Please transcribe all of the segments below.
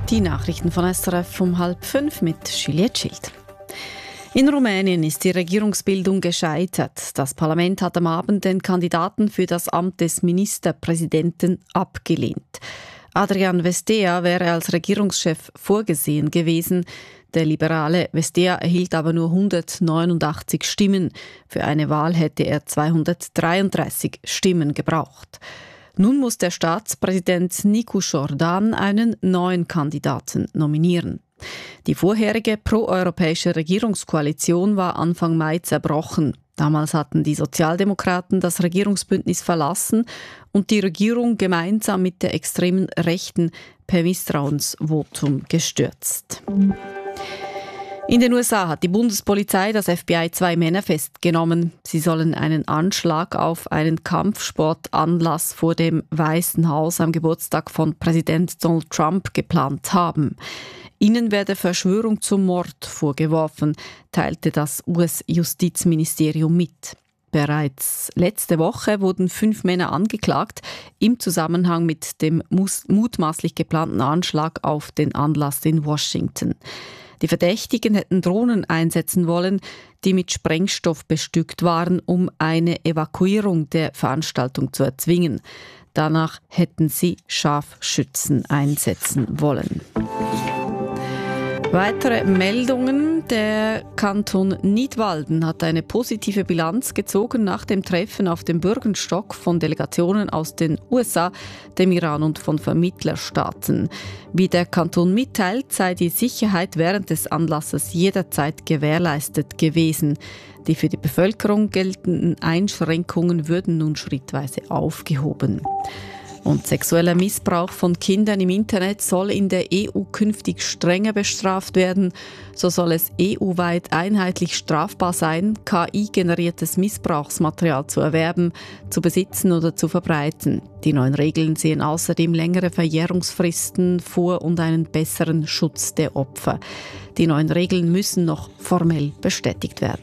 Die Nachrichten von SRF um 4:30 mit Juliette Schild. In Rumänien ist die Regierungsbildung gescheitert. Das Parlament hat am Abend den Kandidaten für das Amt des Ministerpräsidenten abgelehnt. Adrian Vestea wäre als Regierungschef vorgesehen gewesen. Der liberale Vestea erhielt aber nur 189 Stimmen. Für eine Wahl hätte er 233 Stimmen gebraucht. Nun muss der Staatspräsident Nicu Jordan einen neuen Kandidaten nominieren. Die vorherige proeuropäische Regierungskoalition war Anfang Mai zerbrochen. Damals hatten die Sozialdemokraten das Regierungsbündnis verlassen und die Regierung gemeinsam mit der extremen Rechten per Misstrauensvotum gestürzt. In den USA hat die Bundespolizei das FBI 2 Männer festgenommen. Sie sollen einen Anschlag auf einen Kampfsportanlass vor dem Weißen Haus am Geburtstag von Präsident Donald Trump geplant haben. Ihnen werde Verschwörung zum Mord vorgeworfen, teilte das US-Justizministerium mit. Bereits letzte Woche wurden 5 Männer angeklagt im Zusammenhang mit dem mutmaßlich geplanten Anschlag auf den Anlass in Washington. Die Verdächtigen hätten Drohnen einsetzen wollen, die mit Sprengstoff bestückt waren, um eine Evakuierung der Veranstaltung zu erzwingen. Danach hätten sie Scharfschützen einsetzen wollen. Weitere Meldungen. Der Kanton Nidwalden hat eine positive Bilanz gezogen nach dem Treffen auf dem Bürgenstock von Delegationen aus den USA, dem Iran und von Vermittlerstaaten. Wie der Kanton mitteilt, sei die Sicherheit während des Anlasses jederzeit gewährleistet gewesen. Die für die Bevölkerung geltenden Einschränkungen würden nun schrittweise aufgehoben. Und sexueller Missbrauch von Kindern im Internet soll in der EU künftig strenger bestraft werden. So soll es EU-weit einheitlich strafbar sein, KI-generiertes Missbrauchsmaterial zu erwerben, zu besitzen oder zu verbreiten. Die neuen Regeln sehen außerdem längere Verjährungsfristen vor und einen besseren Schutz der Opfer. Die neuen Regeln müssen noch formell bestätigt werden.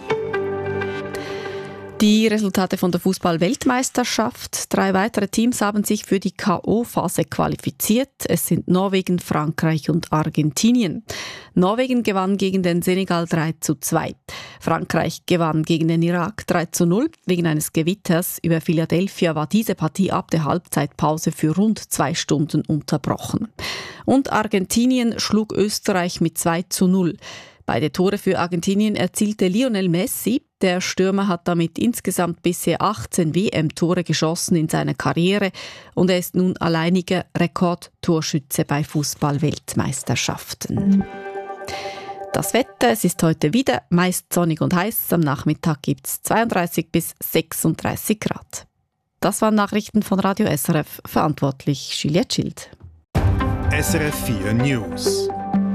Die Resultate von der Fußball-Weltmeisterschaft. 3 weitere Teams haben sich für die K.O.-Phase qualifiziert. Es sind Norwegen, Frankreich und Argentinien. Norwegen gewann gegen den Senegal 3:2. Frankreich gewann gegen den Irak 3:0. Wegen eines Gewitters über Philadelphia war diese Partie ab der Halbzeitpause für rund 2 Stunden unterbrochen. Und Argentinien schlug Österreich mit 2:0. Beide Tore für Argentinien erzielte Lionel Messi. Der Stürmer hat damit insgesamt bisher 18 WM-Tore geschossen in seiner Karriere und er ist nun alleiniger Rekordtorschütze bei Fußball-Weltmeisterschaften. Das Wetter, es ist heute wieder meist sonnig und heiß. Am Nachmittag gibt es 32 bis 36 Grad. Das waren Nachrichten von Radio SRF, verantwortlich Juliette Schild. SRF 4 News.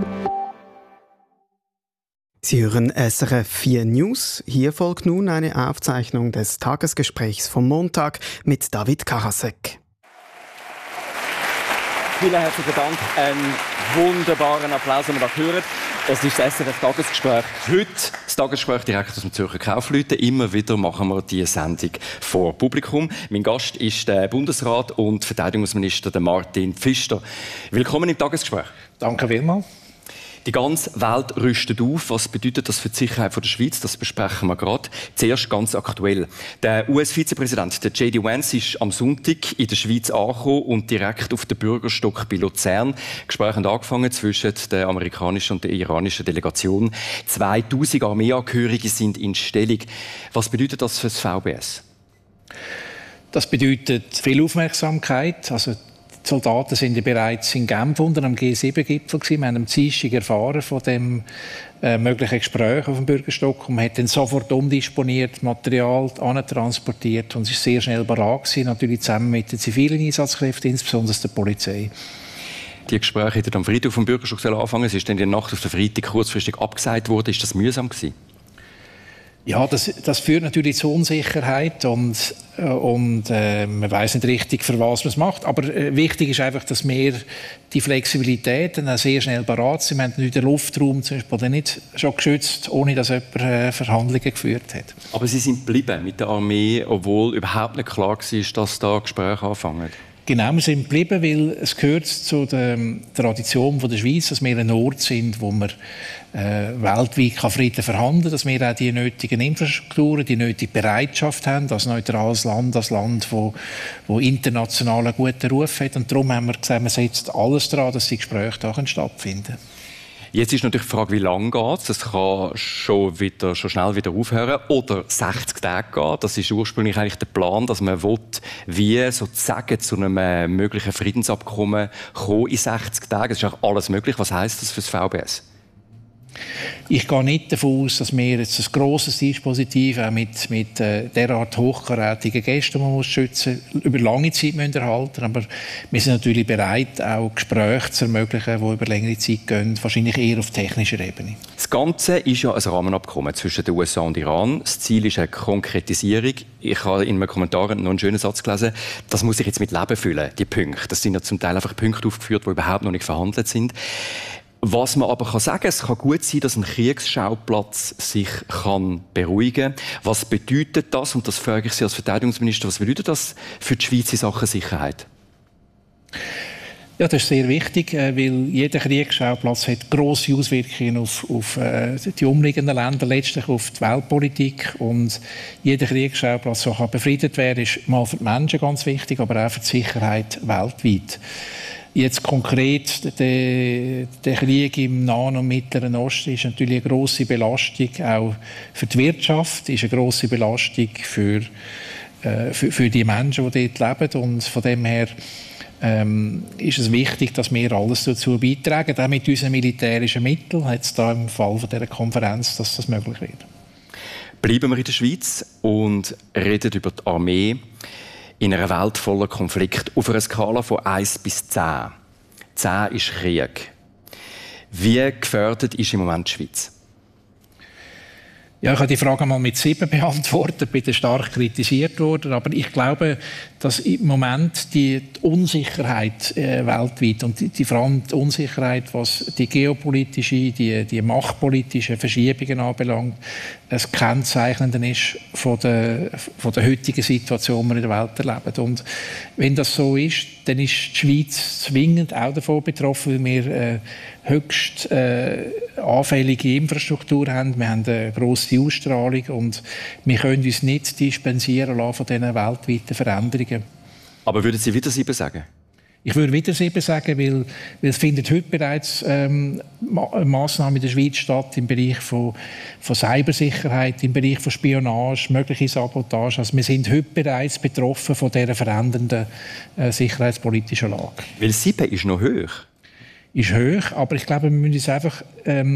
Sie hören SRF 4 News. Hier folgt nun eine Aufzeichnung des Tagesgesprächs vom Montag mit David Karasek. Vielen herzlichen Dank. Einen wunderbaren Applaus, den wir da hören. Es ist das SRF-Tagesgespräch. Heute das Tagesgespräch direkt aus dem Zürcher Kaufleuten. Immer wieder machen wir diese Sendung vor Publikum. Mein Gast ist der Bundesrat und Verteidigungsminister Martin Pfister. Willkommen im Tagesgespräch. Danke vielmals. Die ganze Welt rüstet auf. Was bedeutet das für die Sicherheit der Schweiz? Das besprechen wir gerade. Zuerst ganz aktuell. Der US-Vizepräsident J.D. Vance ist am Sonntag in der Schweiz angekommen und direkt auf den Bürgerstock bei Luzern. Gespräche haben angefangen zwischen der amerikanischen und der iranischen Delegation. 2000 Armeeangehörige sind in Stellung. Was bedeutet das für das VBS? Das bedeutet viel Aufmerksamkeit. Die Soldaten sind ja bereits in Genf unter am G7-Gipfel gewesen. Wir haben am Dienstag erfahren von dem möglichen Gespräch auf dem Bürgerstock und man hat dann sofort umdisponiert, Material antransportiert und es ist sehr schnell bereit gewesen, natürlich zusammen mit den zivilen Einsatzkräften, insbesondere der Polizei. Die Gespräche hätten am Freitag auf dem Bürgerstock anfangen. Es ist dann in der Nacht auf den Freitag kurzfristig abgesagt worden. Ist das mühsam gewesen? Ja, das führt natürlich zu Unsicherheit und man weiss nicht richtig, für was man es macht. Aber wichtig ist einfach, dass wir die Flexibilität dann auch sehr schnell bereit sind. Wir haben natürlich den Luftraum zum Beispiel nicht schon geschützt, ohne dass jemand Verhandlungen geführt hat. Aber Sie sind geblieben mit der Armee, obwohl überhaupt nicht klar war, dass da Gespräche anfangen? Genau, wir sind geblieben, weil es gehört zu der Tradition der Schweiz, dass wir ein Ort sind, wo wir weltweit Frieden verhandeln kann, dass wir auch die nötigen Infrastrukturen, die nötige Bereitschaft haben, als neutrales Land, als Land, wo international einen guten Ruf hat. Und darum haben wir gesagt, man setzt alles daran, dass die Gespräche da stattfinden können. Jetzt ist natürlich die Frage, wie lange geht es? Das kann schon schnell wieder aufhören. Oder 60 Tage gehen. Das ist ursprünglich eigentlich der Plan, dass man will, wie sozusagen zu einem möglichen Friedensabkommen kommen in 60 Tagen. Das ist auch alles möglich. Was heisst das für das VBS? Ich gehe nicht davon aus, dass wir jetzt ein grosses Dispositiv auch mit derart hochkarätigen Gästen, die man schützen muss, über lange Zeit erhalten müssen. Aber wir sind natürlich bereit, auch Gespräche zu ermöglichen, die über längere Zeit gehen, wahrscheinlich eher auf technischer Ebene. Das Ganze ist ja ein Rahmenabkommen zwischen den USA und Iran. Das Ziel ist eine Konkretisierung. Ich habe in einem Kommentar noch einen schönen Satz gelesen. Das muss sich jetzt mit Leben füllen, die Punkte. Das sind ja zum Teil einfach Punkte aufgeführt, die überhaupt noch nicht verhandelt sind. Was man aber sagen kann, es kann gut sein, dass ein Kriegsschauplatz sich beruhigen kann. Was bedeutet das? Und das frage ich Sie als Verteidigungsminister. Was bedeutet das für die Schweiz in Sachen Sicherheit? Ja, das ist sehr wichtig, weil jeder Kriegsschauplatz hat grosse Auswirkungen auf die umliegenden Länder, letztlich auf die Weltpolitik. Und jeder Kriegsschauplatz, der befriedet werden kann, ist mal für die Menschen ganz wichtig, aber auch für die Sicherheit weltweit. Jetzt konkret der Krieg im Nahen und Mittleren Osten ist natürlich eine grosse Belastung auch für die Wirtschaft, ist eine grosse Belastung für die Menschen, die dort leben. Und von dem her ist es wichtig, dass wir alles dazu beitragen, auch mit unseren militärischen Mitteln, jetzt da im Fall von dieser Konferenz, dass das möglich wird. Bleiben wir in der Schweiz und reden über die Armee. In einer Welt voller Konflikte, auf einer Skala von 1 bis 10. 10 ist Krieg. Wie gefährdet ist im Moment die Schweiz? Ja, ich habe die Frage mal mit 7 beantwortet, bin stark kritisiert worden. Aber ich glaube, dass im Moment die Unsicherheit weltweit und vor allem die Unsicherheit, was die geopolitische, die machtpolitischen Verschiebungen anbelangt, ein Kennzeichnende ist von der heutigen Situation, die wir in der Welt erleben. Und wenn das so ist, dann ist die Schweiz zwingend auch davon betroffen, weil wir höchst anfällige Infrastruktur haben. Wir haben eine grosse Ausstrahlung und wir können uns nicht dispensieren lassen von diesen weltweiten Veränderungen. Aber würden Sie wieder 7 sagen? Ich würde wieder 7 sagen, weil es findet heute bereits Massnahmen in der Schweiz statt im Bereich von Cybersicherheit, im Bereich von Spionage, mögliche Sabotage. Also wir sind heute bereits betroffen von dieser verändernden sicherheitspolitischen Lage. Weil 7 ist noch hoch. Ist hoch, aber ich glaube, wir müssen uns einfach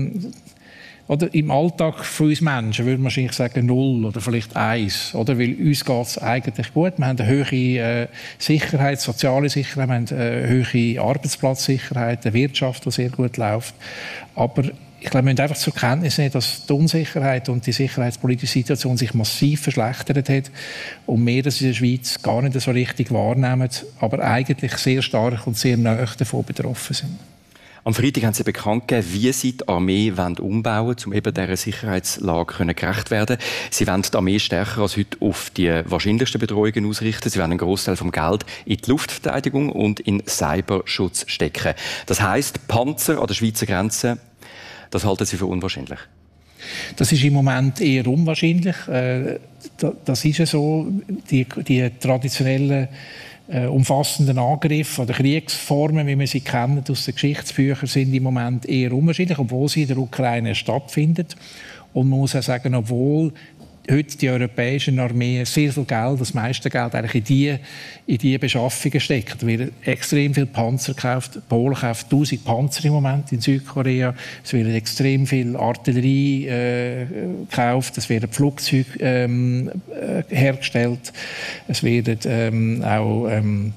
oder im Alltag von uns Menschen würde man wahrscheinlich sagen 0 oder vielleicht 1. Oder? Weil uns geht es eigentlich gut. Wir haben eine hohe Sicherheit, soziale Sicherheit, wir haben eine hohe Arbeitsplatzsicherheit, eine Wirtschaft, die sehr gut läuft. Aber ich glaube, wir müssen einfach zur Kenntnis nehmen, dass die Unsicherheit und die sicherheitspolitische Situation sich massiv verschlechtert hat und wir das in der Schweiz gar nicht so richtig wahrnehmen, aber eigentlich sehr stark und sehr nahe davon betroffen sind. Am Freitag haben Sie bekannt gegeben, wie Sie die Armee umbauen wollen, um eben dieser Sicherheitslage gerecht werden. Sie wollen die Armee stärker als heute auf die wahrscheinlichsten Bedrohungen ausrichten. Sie wollen einen Großteil vom Geld in die Luftverteidigung und in Cyberschutz stecken. Das heisst, Panzer an der Schweizer Grenze, das halten Sie für unwahrscheinlich? Das ist im Moment eher unwahrscheinlich. Das ist ja so. Die traditionellen umfassenden Angriffe oder Kriegsformen, wie wir sie kennen aus den Geschichtsbüchern, sind im Moment eher unwahrscheinlich, obwohl sie in der Ukraine stattfinden. Und man muss auch sagen, obwohl heute die europäische Armee sehr viel Geld, das meiste Geld eigentlich in die Beschaffungen steckt. Da werden extrem viele Panzer gekauft. Polen kauft 1000 Panzer im Moment in Südkorea. Es wird extrem viel Artillerie gekauft. Es werden Flugzeuge hergestellt. Es werden auch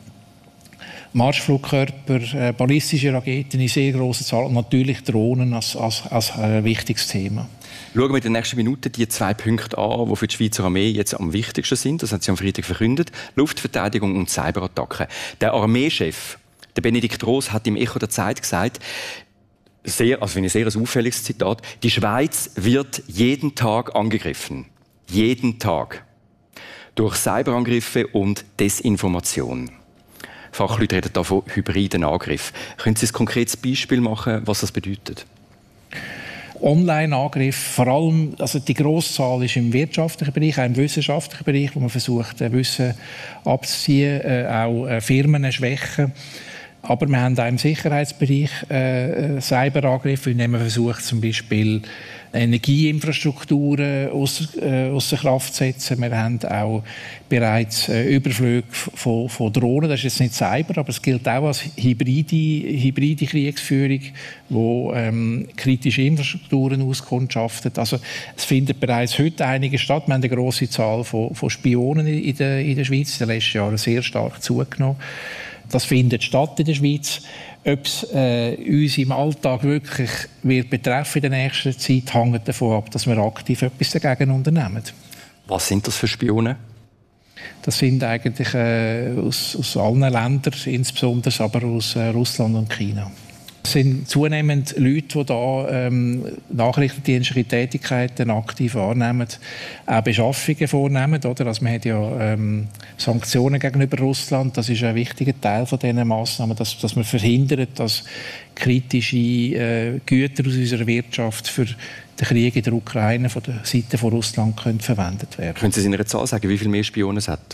Marschflugkörper, ballistische Raketen in sehr grosser Zahl und natürlich Drohnen als wichtiges Thema. Schauen wir in den nächsten Minuten die 2 Punkte an, die für die Schweizer Armee jetzt am wichtigsten sind. Das hat sie am Freitag verkündet. Luftverteidigung und Cyberattacken. Der Armeechef, der Benedikt Roos, hat im Echo der Zeit gesagt, finde ich ein sehr auffälliges Zitat, die Schweiz wird jeden Tag angegriffen. Jeden Tag. Durch Cyberangriffe und Desinformation. Fachleute reden da von hybriden Angriffen. Können Sie ein konkretes Beispiel machen, was das bedeutet? Online-Angriff, vor allem, also die grosse Zahl ist im wirtschaftlichen Bereich, auch im wissenschaftlichen Bereich, wo man versucht, Wissen abzuziehen, auch Firmen schwächen. Aber wir haben auch im Sicherheitsbereich Cyberangriffe, indem man versucht, zum Beispiel Energieinfrastrukturen ausser Kraft zu setzen. Wir haben auch bereits Überflüge von Drohnen. Das ist jetzt nicht Cyber, aber es gilt auch als hybride Kriegsführung, wo kritische Infrastrukturen auskundschaftet. Also es findet bereits heute einiges statt. Wir haben eine grosse Zahl von Spionen in der Schweiz. In den letzten Jahren sehr stark zugenommen. Das findet statt in der Schweiz. Ob es uns im Alltag wirklich wird betreffen in der nächsten Zeit, hängt davon ab, dass wir aktiv etwas dagegen unternehmen. Was sind das für Spione? Das sind eigentlich aus allen Ländern, insbesondere aber aus Russland und China. Es sind zunehmend Leute, die da nachrichtendienstliche Tätigkeiten aktiv wahrnehmen, auch Beschaffungen vornehmen. Oder? Also man hat ja Sanktionen gegenüber Russland. Das ist ein wichtiger Teil von diesen Massnahmen, dass man verhindert, dass kritische Güter aus unserer Wirtschaft für den Krieg in der Ukraine von der Seite von Russland verwendet werden. Können Sie in einer Zahl sagen, wie viel mehr Spione es hat?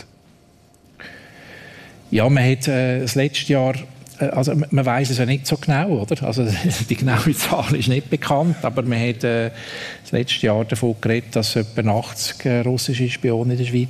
Ja, man hat das letzte Jahr, also man weiß es ja nicht so genau, oder? Also die genaue Zahl ist nicht bekannt, aber man hat das letzte Jahr davon geredet, dass etwa 80 russische Spione in der Schweiz